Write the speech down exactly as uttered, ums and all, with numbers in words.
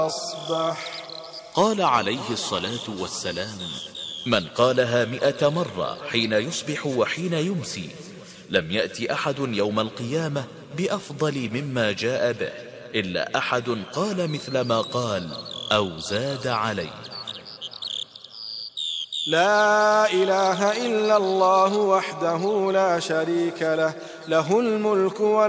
أصبح. قال عليه الصلاة والسلام: من قالها مئة مرة حين يصبح وحين يمسي لم يأت أحد يوم القيامة بأفضل مما جاء به إلا أحد قال مثل ما قال أو زاد عليه. لا إله إلا الله وحده لا شريك له، له الملك